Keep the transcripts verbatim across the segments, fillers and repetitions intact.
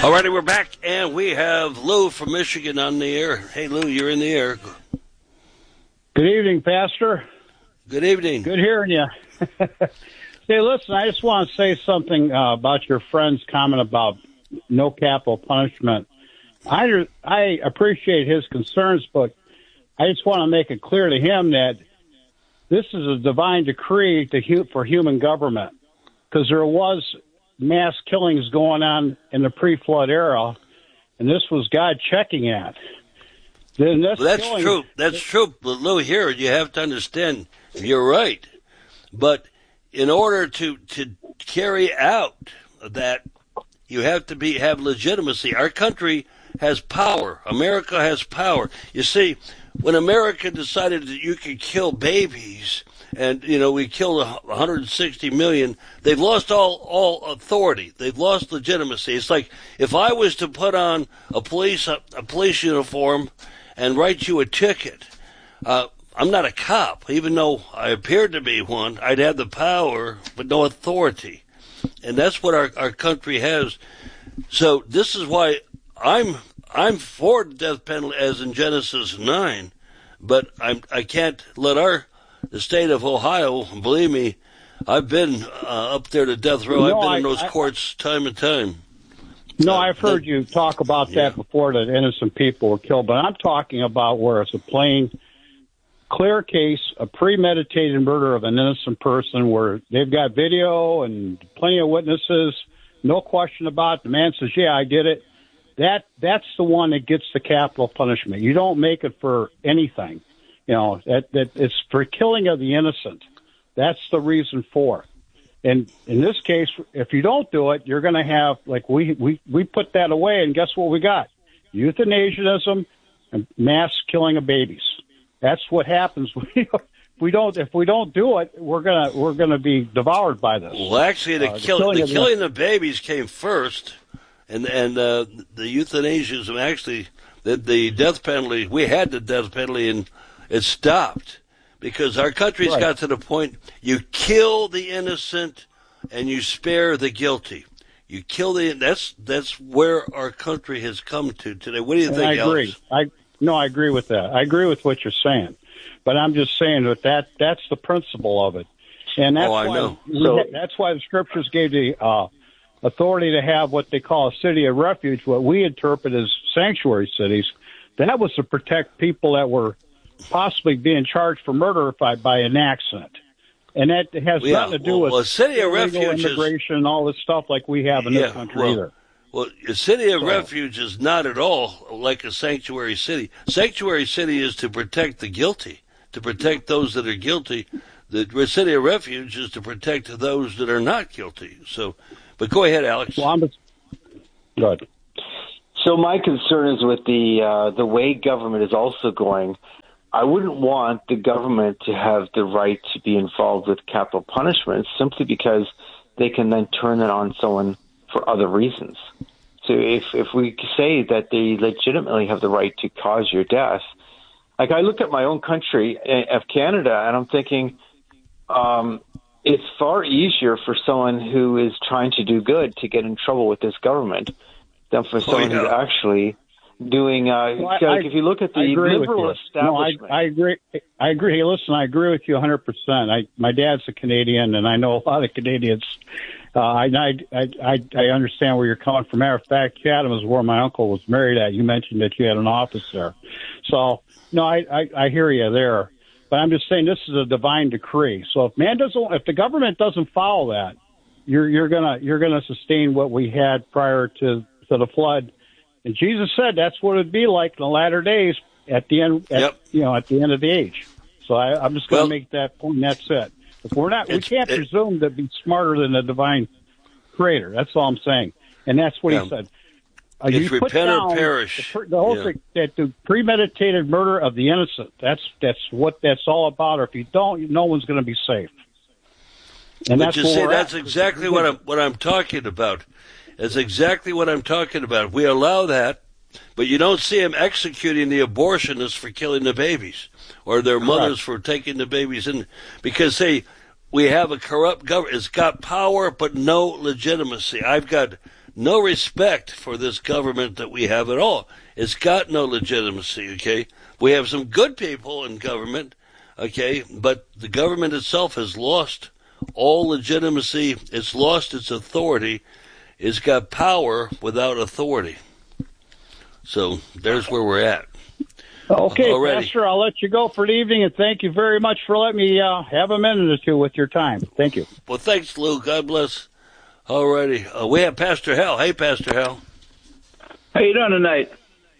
All righty, we're back, and we have Lou from Michigan on the air. Hey, Lou, you're in the air. Good evening, Pastor. Good evening. Good hearing you. Hey, listen, I just want to say something uh, about your friend's comment about no capital punishment. I, I appreciate his concerns, but I just want to make it clear to him that this is a divine decree to, for human government, because there was mass killings going on in the pre-flood era, and this was God checking at. Then this well, that's killing, true. That's true. But Lou, here you have to understand. You're right, but in order to to carry out that, you have to be have legitimacy. Our country has power. America has power. You see, when America decided that you could kill babies, and, you know, we killed one hundred sixty million, they've lost all, all authority. They've lost legitimacy. It's like if I was to put on a police a, a police uniform and write you a ticket, uh, I'm not a cop. Even though I appeared to be one, I'd have the power but no authority. And that's what our, our country has. So this is why I'm I'm for the death penalty, as in Genesis nine, but I'm I can't let our the state of Ohio. Believe me, I've been uh, up there to death row. No, I've been I, in those I, courts time and time. No, uh, I've heard that, you talk about yeah. that before, that innocent people were killed, but I'm talking about where it's a plain, clear case, a premeditated murder of an innocent person, where they've got video and plenty of witnesses, no question about it. The man says, yeah, I did it. That that's the one that gets the capital punishment. You don't make it for anything. You know, that, that it's for killing of the innocent. That's the reason for it. And in this case, if you don't do it, you're going to have, like, we, we, we put that away, and guess what we got? Euthanasianism and mass killing of babies. That's what happens. We don't, if we don't do it, we're gonna we're gonna be devoured by this. Well, actually, the, uh, kill, the killing, the of, killing the babies came first, and and uh, the euthanasianism, actually, the, the death penalty. We had the death penalty, and it stopped because our country's right. got to the point you kill the innocent and you spare the guilty. You kill the that's that's where our country has come to today. What do you and think? I agree. Alex? I no, I agree with that. I agree with what you're saying. But I'm just saying that, that that's the principle of it. And that's oh, I why know. So, that's why the scriptures gave the uh, authority to have what they call a city of refuge, what we interpret as sanctuary cities. That was to protect people that were possibly being charged for murder by, by an accident. And that has yeah, nothing to do well, with well, city of illegal refuge immigration and all this stuff like we have in yeah, this country well, either. Well, a city of so, refuge is not at all like a sanctuary city. Sanctuary city is to protect the guilty, to protect those that are guilty. The city of refuge is to protect those that are not guilty. So, but go ahead, Alex. Well, I'm just, good. So my concern is with the uh, the way government is also going. I wouldn't want the government to have the right to be involved with capital punishment simply because they can then turn it on someone for other reasons. So if if we say that they legitimately have the right to cause your death, like I look at my own country of Canada, and I'm thinking um, it's far easier for someone who is trying to do good to get in trouble with this government than for someone oh, yeah. who's actually doing. Uh, well, I, like if you look at the liberal establishment, no, I, I agree. I agree. Hey, listen, I agree with you one hundred percent. I my dad's a Canadian, and I know a lot of Canadians. Uh, I, I I I understand where you're coming from. Matter of fact, Chatham is where my uncle was married at. You mentioned that you had an office there, so no, I I, I hear you there. But I'm just saying this is a divine decree. So if man doesn't, if the government doesn't follow that, you're you're gonna you're gonna sustain what we had prior to to the flood. And Jesus said that's what it'd be like in the latter days at the end, at, yep. you know, at the end of the age. So I, I'm just going to well, make that point. And that's it. If we're not, we can't it, presume to be smarter than the divine creator. That's all I'm saying. And that's what yeah. he said. Uh, it's you put repent down or perish. The, the whole yeah. thing, that the premeditated murder of the innocent. That's that's what that's all about. Or if you don't, no one's going to be safe. And but that's you see, that's at. exactly what I'm what I'm talking about. That's exactly what I'm talking about. We allow that, but you don't see them executing the abortionists for killing the babies or their mothers for taking the babies in, because they we have a corrupt government. It's got power but no legitimacy. I've got no respect for this government that we have at all. It's got no legitimacy, okay? We have some good people in government, okay, but the government itself has lost all legitimacy. It's lost its authority. It's got power without authority. So there's where we're at. Okay, Already. Pastor, I'll let you go for the evening, and thank you very much for letting me uh, have a minute or two with your time. Thank you. Well, thanks, Lou. God bless. Alrighty. Uh, we have Pastor Hal. Hey, Pastor Hal. How you doing tonight?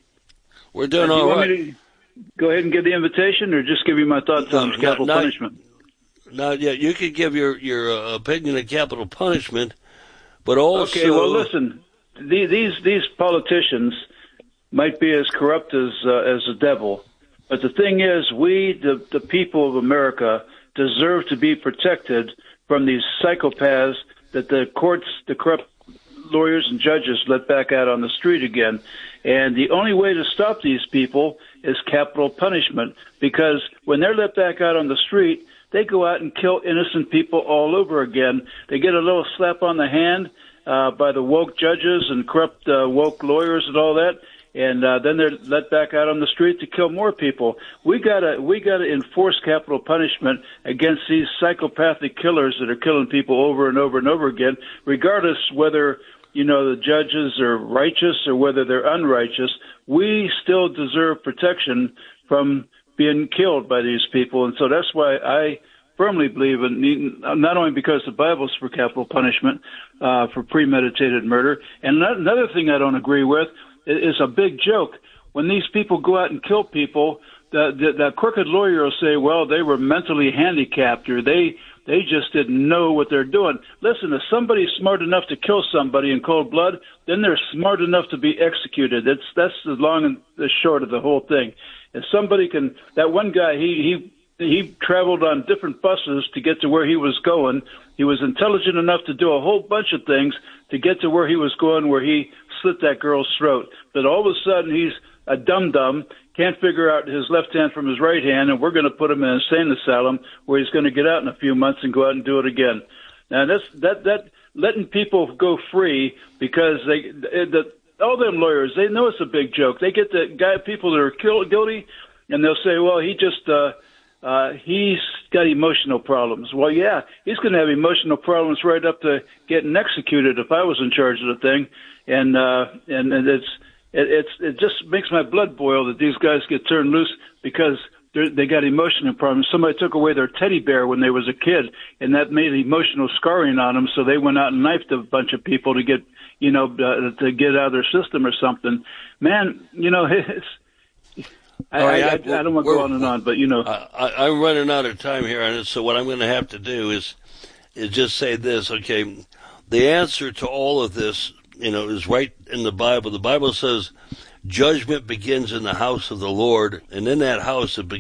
We're doing uh, do all you right. Want me to go ahead and give the invitation, or just give you my thoughts No, on not- capital not- punishment? Not yet. You could give your, your uh, opinion of capital punishment, but also... Okay, well, listen. The, these these politicians might be as corrupt as uh, as the devil, but the thing is, we, the the people of America, deserve to be protected from these psychopaths that the courts, the corrupt lawyers and judges let back out on the street again. And the only way to stop these people is capital punishment, because when they're let back out on the street, they go out and kill innocent people all over again. They get a little slap on the hand uh, by the woke judges and corrupt uh, woke lawyers and all that, and uh, then they're let back out on the street to kill more people. We gotta we gotta enforce capital punishment against these psychopathic killers that are killing people over and over and over again, regardless whether you know the judges are righteous or whether they're unrighteous. We still deserve protection from being killed by these people, and so that's why I firmly believe in, not only because the Bible's for capital punishment uh, for premeditated murder, and another thing I don't agree with is a big joke. When these people go out and kill people, the, the, the crooked lawyer will say, well, they were mentally handicapped, or they they just didn't know what they're doing. Listen, if somebody's smart enough to kill somebody in cold blood, then they're smart enough to be executed. That's that's the long and the short of the whole thing. If somebody can, that one guy, he he he traveled on different buses to get to where he was going. He was intelligent enough to do a whole bunch of things to get to where he was going, where he slit that girl's throat. But all of a sudden, he's a dum-dum, can't figure out his left hand from his right hand, and we're going to put him in an insane asylum where he's going to get out in a few months and go out and do it again. Now, that's, that, that, letting people go free because they, the, all them lawyers, they know it's a big joke. They get the guy, people that are kill, guilty, and they'll say, well, he just, uh, uh, he's got emotional problems. Well, yeah, he's going to have emotional problems right up to getting executed if I was in charge of the thing. And, uh, and, and it's, it, it's, it just makes my blood boil that these guys get turned loose because they're, they got emotional problems. Somebody took away their teddy bear when they was a kid, and that made emotional scarring on them. So they went out and knifed a bunch of people to get, you know, uh, to get out of their system or something. Man, you know, it's, I, right, I, I, I- I don't want to go on and on, but you know, I, I, I'm running out of time here on it, so what I'm going to have to do is is just say this, okay? The answer to all of this, you know, is right in the Bible. The Bible says judgment begins in the house of the Lord, and in that house it begins